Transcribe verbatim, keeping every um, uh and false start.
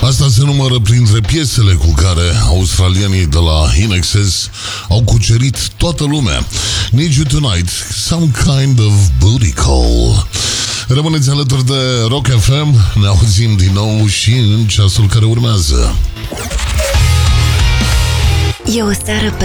Asta se numără printre piesele cu care australienii de la In Excess au cucerit toată lumea. Need You Tonight, Some Kind of Booty Call. Rămâneți alături de Rock F M, ne auzim din nou și în ceasul care urmează. E o seară